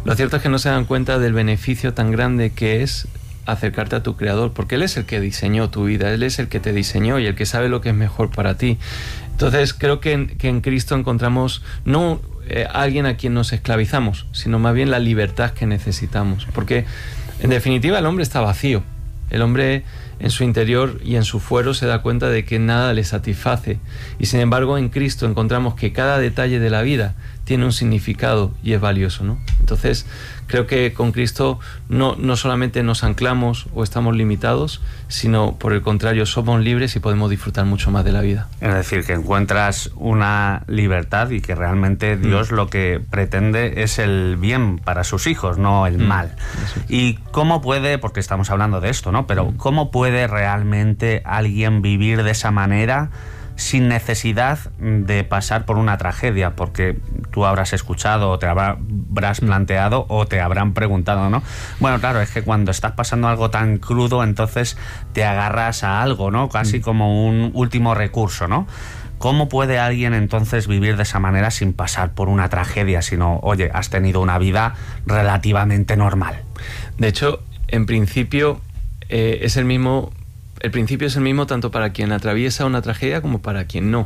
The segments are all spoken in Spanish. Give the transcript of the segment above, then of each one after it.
Lo cierto es que no se dan cuenta del beneficio tan grande que es acercarte a tu Creador, porque Él es el que diseñó tu vida, Él es el que te diseñó y el que sabe lo que es mejor para ti. Entonces creo que en Cristo encontramos no alguien a quien nos esclavizamos, sino más bien la libertad que necesitamos, porque en definitiva el hombre está vacío. El hombre en su interior y en su fuero se da cuenta de que nada le satisface, y sin embargo en Cristo encontramos que cada detalle de la vida tiene un significado y es valioso, ¿no? Entonces creo que con Cristo no solamente nos anclamos o estamos limitados, sino por el contrario somos libres y podemos disfrutar mucho más de la vida. Es decir, que encuentras una libertad y que realmente Dios lo que pretende es el bien para sus hijos, no el mal. ¿Y cómo puede, porque estamos hablando de esto, ¿no? Pero ¿cómo puede realmente alguien vivir de esa manera sin necesidad de pasar por una tragedia? Porque tú habrás escuchado o te habrás planteado o te habrán preguntado, ¿no? Bueno, claro, es que cuando estás pasando algo tan crudo, entonces te agarras a algo, ¿no? Casi como un último recurso, ¿no? ¿Cómo puede alguien entonces vivir de esa manera sin pasar por una tragedia, sino, oye, has tenido una vida relativamente normal? De hecho, en principio es el mismo. El principio es el mismo tanto para quien atraviesa una tragedia como para quien no.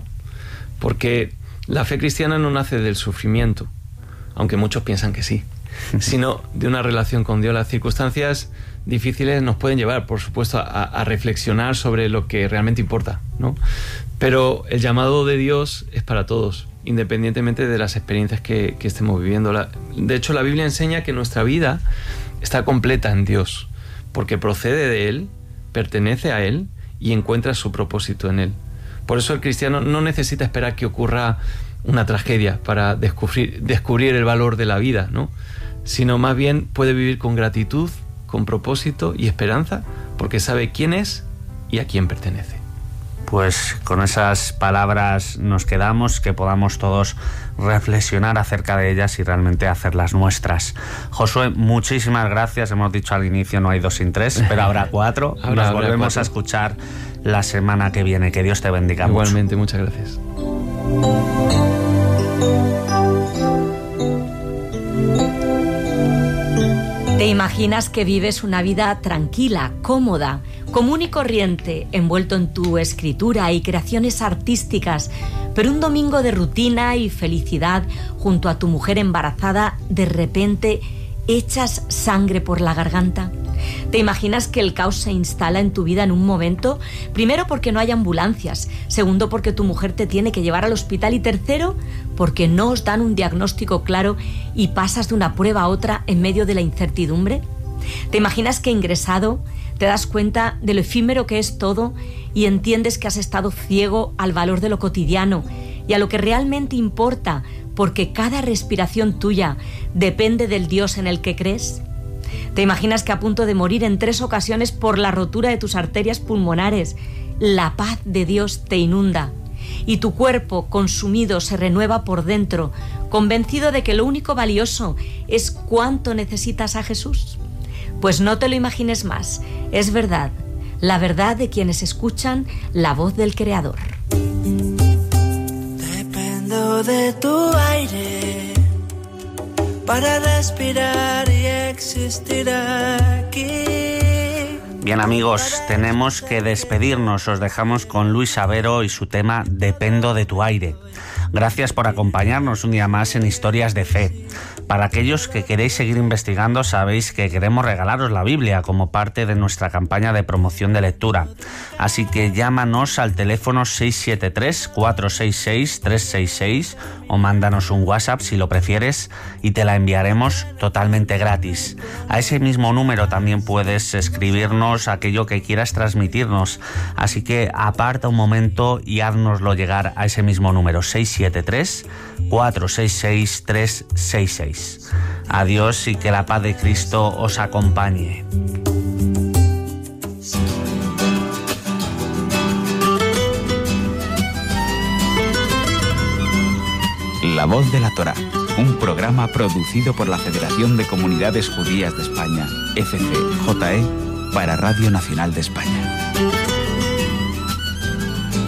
Porque la fe cristiana no nace del sufrimiento, aunque muchos piensan que sí, sino de una relación con Dios. Las circunstancias difíciles nos pueden llevar, por supuesto, a reflexionar sobre lo que realmente importa, ¿no? Pero el llamado de Dios es para todos, independientemente de las experiencias que estemos viviendo. De hecho, la Biblia enseña que nuestra vida está completa en Dios, porque procede de Él, pertenece a Él y encuentra su propósito en Él. Por eso el cristiano no necesita esperar que ocurra una tragedia para descubrir el valor de la vida, ¿no? Sino más bien puede vivir con gratitud, con propósito y esperanza, porque sabe quién es y a quién pertenece. Pues con esas palabras nos quedamos, que podamos todos reflexionar acerca de ellas y realmente hacerlas nuestras. Josué, muchísimas gracias. Hemos dicho al inicio no hay 2 sin 3, pero habrá 4. Nos volvemos a escuchar la semana que viene. Que Dios te bendiga. Igualmente, muchas gracias. ¿Te imaginas que vives una vida tranquila, cómoda, común y corriente, envuelto en tu escritura y creaciones artísticas, pero un domingo de rutina y felicidad junto a tu mujer embarazada, de repente echas sangre por la garganta? ¿Te imaginas que el caos se instala en tu vida en un momento? Primero, porque no hay ambulancias. Segundo, porque tu mujer te tiene que llevar al hospital. Y tercero, porque no os dan un diagnóstico claro y pasas de una prueba a otra en medio de la incertidumbre. ¿Te imaginas que ingresado te das cuenta de lo efímero que es todo y entiendes que has estado ciego al valor de lo cotidiano y a lo que realmente importa, porque cada respiración tuya depende del Dios en el que crees? ¿Te imaginas que a punto de morir en 3 ocasiones por la rotura de tus arterias pulmonares, la paz de Dios te inunda y tu cuerpo consumido se renueva por dentro, convencido de que lo único valioso es cuánto necesitas a Jesús? Pues no te lo imagines más, es verdad, la verdad de quienes escuchan la voz del Creador. Dependo de tu aire para respirar y existir aquí. Bien, amigos, tenemos que despedirnos. Os dejamos con Luis Avero y su tema Dependo de tu aire. Gracias por acompañarnos un día más en Historias de Fe. Para aquellos que queréis seguir investigando, sabéis que queremos regalaros la Biblia como parte de nuestra campaña de promoción de lectura. Así que llámanos al teléfono 673-466-366 o mándanos un WhatsApp si lo prefieres y te la enviaremos totalmente gratis. A ese mismo número también puedes escribirnos aquello que quieras transmitirnos. Así que aparta un momento y háznoslo llegar a ese mismo número, 673-466-366. Adiós y que la paz de Cristo os acompañe. La Voz de la Torá, un programa producido por la Federación de Comunidades Judías de España, FCJE, para Radio Nacional de España.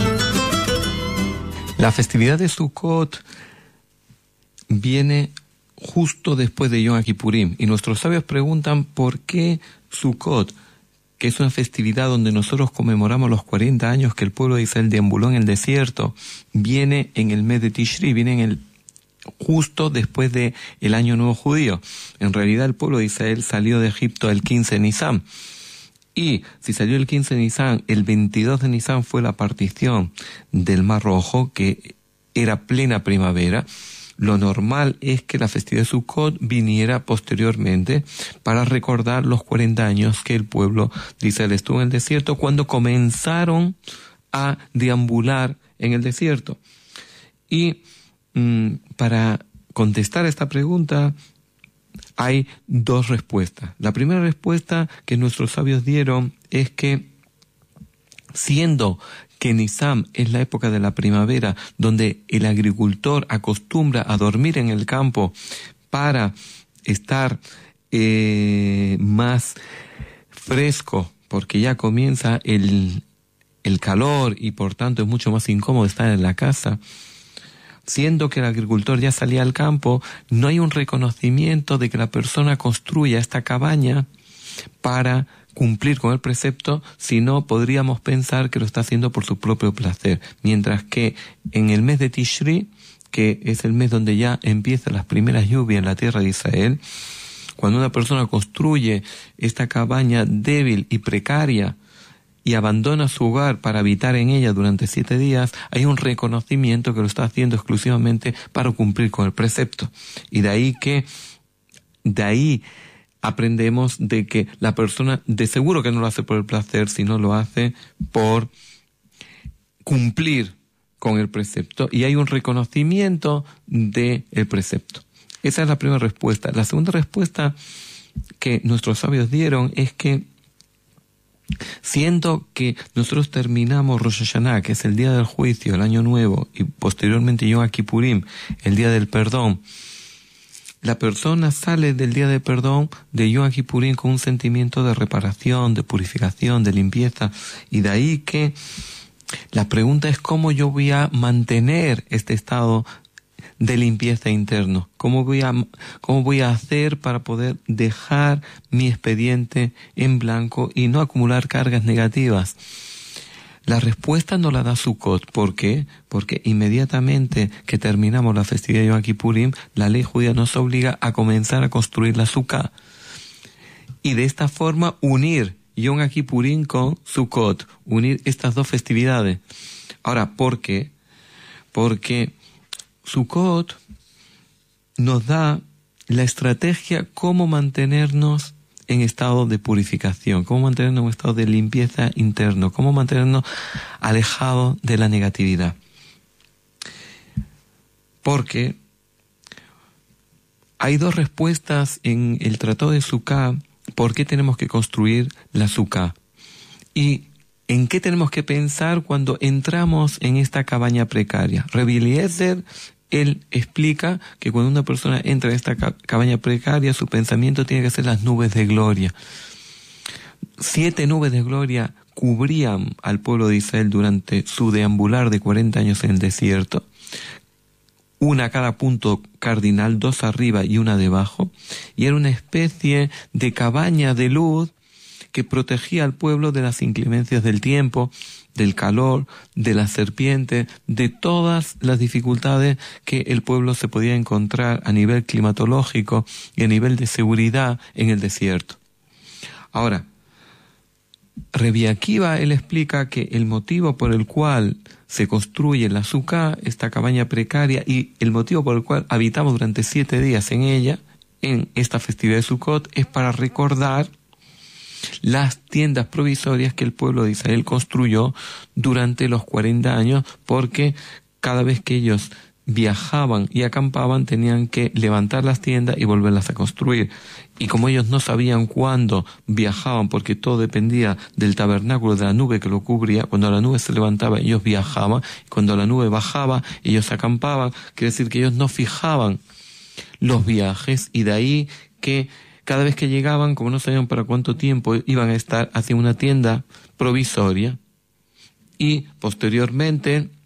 La festividad de Sukkot viene justo después de Yom Kippurim. Y nuestros sabios preguntan por qué Sukkot, que es una festividad donde nosotros conmemoramos los 40 años que el pueblo de Israel deambuló en el desierto, viene en el mes de Tishri, viene justo después de el Año Nuevo Judío. En realidad el pueblo de Israel salió de Egipto el 15 de Nisan. Y si salió el 15 de Nisan, el 22 de Nisan fue la partición del Mar Rojo, que era plena primavera. Lo normal es que la festividad de Sukkot viniera posteriormente para recordar los 40 años que el pueblo de Israel estuvo en el desierto cuando comenzaron a deambular en el desierto. Y para contestar esta pregunta hay dos respuestas. La primera respuesta que nuestros sabios dieron es que, siendo que Nisan es la época de la primavera donde el agricultor acostumbra a dormir en el campo para estar más fresco, porque ya comienza el calor y por tanto es mucho más incómodo estar en la casa. Siendo que el agricultor ya salía al campo, no hay un reconocimiento de que la persona construya esta cabaña para cumplir con el precepto, sino podríamos pensar que lo está haciendo por su propio placer. Mientras que en el mes de Tishri, que es el mes donde ya empiezan las primeras lluvias en la tierra de Israel, cuando una persona construye esta cabaña débil y precaria y abandona su hogar para habitar en ella durante 7 días, hay un reconocimiento que lo está haciendo exclusivamente para cumplir con el precepto. Y de ahí aprendemos de que la persona de seguro que no lo hace por el placer, sino lo hace por cumplir con el precepto, y hay un reconocimiento del precepto. Esa es la primera respuesta. La segunda respuesta que nuestros sabios dieron es que, siendo que nosotros terminamos Rosh Hashanah, que es el día del juicio, el año nuevo, y posteriormente Yom Kippurim, el día del perdón, la persona sale del día de perdón de Yom Kippurim con un sentimiento de reparación, de purificación, de limpieza, y de ahí que la pregunta es cómo yo voy a mantener este estado de limpieza interno. ¿Cómo voy a hacer para poder dejar mi expediente en blanco y no acumular cargas negativas? La respuesta no la da Sukkot. ¿Por qué? Porque inmediatamente que terminamos la festividad de Yom Kippurim, la ley judía nos obliga a comenzar a construir la Sukkah. Y de esta forma unir Yom Kippurim con Sukkot, unir estas dos festividades. Ahora, ¿por qué? Porque Sukkot nos da la estrategia cómo mantenernos en estado de purificación, cómo mantenernos en estado de limpieza interno, cómo mantenernos alejados de la negatividad. Porque hay dos respuestas en el Tratado de Sukkah por qué tenemos que construir la Sukkah y en qué tenemos que pensar cuando entramos en esta cabaña precaria. Rabbi Eliezer, él explica que cuando una persona entra en esta cabaña precaria, su pensamiento tiene que ser las nubes de gloria. 7 nubes de gloria cubrían al pueblo de Israel durante su deambular de 40 años en el desierto. Una a cada punto cardinal, 2 arriba y una debajo. Y era una especie de cabaña de luz que protegía al pueblo de las inclemencias del tiempo, del calor, de la serpiente, de todas las dificultades que el pueblo se podía encontrar a nivel climatológico y a nivel de seguridad en el desierto. Ahora, Rabbi Akiva, él explica que el motivo por el cual se construye la Sukkah, esta cabaña precaria, y el motivo por el cual habitamos durante 7 días en ella, en esta festividad de Sukkot, es para recordar las tiendas provisorias que el pueblo de Israel construyó durante los 40 años, porque cada vez que ellos viajaban y acampaban tenían que levantar las tiendas y volverlas a construir. Y como ellos no sabían cuándo viajaban, porque todo dependía del tabernáculo, de la nube que lo cubría, cuando la nube se levantaba ellos viajaban, y cuando la nube bajaba ellos acampaban. Quiere decir que ellos no fijaban los viajes, y de ahí que cada vez que llegaban, como no sabían para cuánto tiempo iban a estar, hacia una tienda provisoria, y posteriormente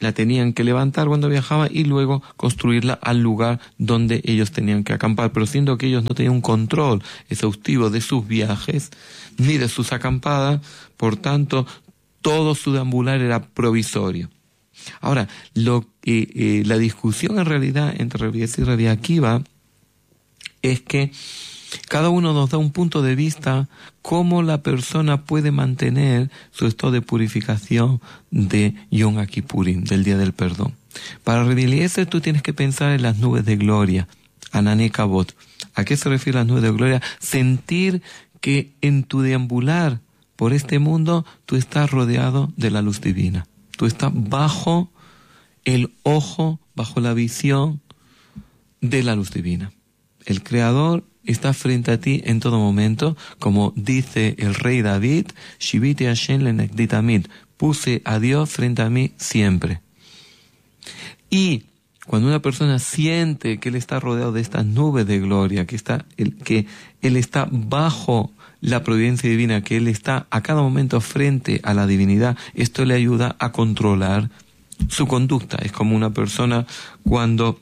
la tenían que levantar cuando viajaban y luego construirla al lugar donde ellos tenían que acampar, pero siendo que ellos no tenían un control exhaustivo de sus viajes ni de sus acampadas, por tanto, todo su deambular era provisorio. Ahora, la discusión en realidad entre Rabbi Eliezer y Rabbi Akiva es que cada uno nos da un punto de vista cómo la persona puede mantener su estado de purificación de Yom Kippurim, del Día del Perdón. Para Rabbi Eliezer tú tienes que pensar en las nubes de gloria, Anané Kabot. ¿A qué se refiere las nubes de gloria? Sentir que en tu deambular por este mundo tú estás rodeado de la luz divina. Tú estás bajo el ojo, bajo la visión de la luz divina. El Creador está frente a ti en todo momento, como dice el rey David, Shiviti Hashem lenegdi tamid, puse a Dios frente a mí siempre. Y cuando una persona siente que él está rodeado de estas nubes de gloria, que él está bajo la providencia divina, que él está a cada momento frente a la divinidad, esto le ayuda a controlar su conducta. Es como una persona cuando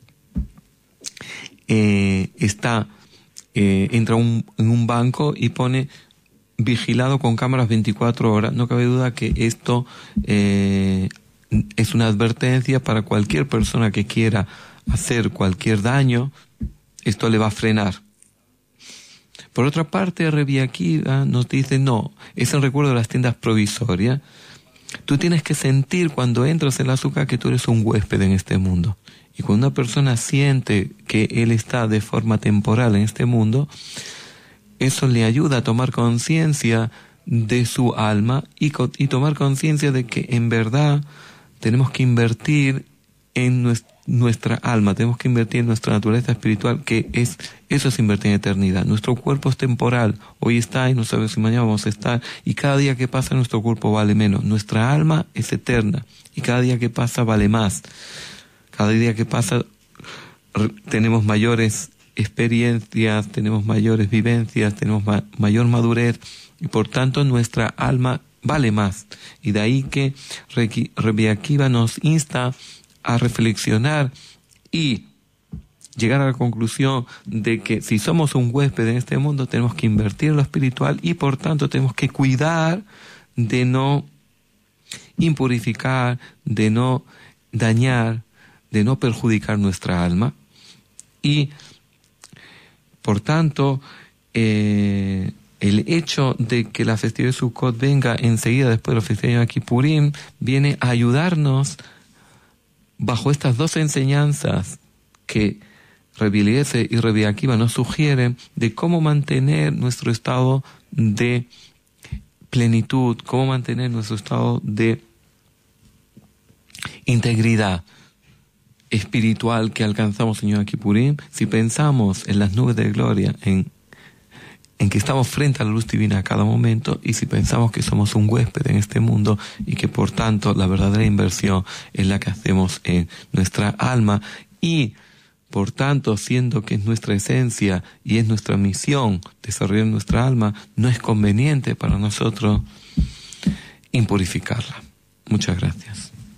entra en un banco y pone vigilado con cámaras 24 horas. No cabe duda que esto es una advertencia para cualquier persona que quiera hacer cualquier daño. Esto le va a frenar. Por otra parte, Rabbi Akiva nos dice, no, es el recuerdo de las tiendas provisorias. Tú tienes que sentir cuando entras en la azúcar que tú eres un huésped en este mundo. Y cuando una persona siente que él está de forma temporal en este mundo, eso le ayuda a tomar conciencia de su alma y tomar conciencia de que en verdad tenemos que invertir en nuestra alma, tenemos que invertir en nuestra naturaleza espiritual, eso es invertir en eternidad. Nuestro cuerpo es temporal, hoy está y no sabemos si mañana vamos a estar, y cada día que pasa nuestro cuerpo vale menos. Nuestra alma es eterna y cada día que pasa vale más. Cada día que pasa tenemos mayores experiencias, tenemos mayores vivencias, tenemos mayor madurez y por tanto nuestra alma vale más. Y de ahí que Rabbi Akiva nos insta a reflexionar y llegar a la conclusión de que si somos un huésped en este mundo tenemos que invertir en lo espiritual y por tanto tenemos que cuidar de no impurificar, de no dañar, de no perjudicar nuestra alma. Y por tanto el hecho de que la festividad de Sukkot venga enseguida después de la festividad de Kippurim viene a ayudarnos bajo estas dos enseñanzas que Rabbi Eliezer y Rabbi Akiva nos sugieren de cómo mantener nuestro estado de plenitud, cómo mantener nuestro estado de integridad espiritual que alcanzamos en Yom Kippurim. Si pensamos en las nubes de gloria, en que estamos frente a la luz divina a cada momento, y si pensamos que somos un huésped en este mundo y que por tanto la verdadera inversión es la que hacemos en nuestra alma, y por tanto siendo que es nuestra esencia y es nuestra misión desarrollar nuestra alma, no es conveniente para nosotros impurificarla. Muchas gracias.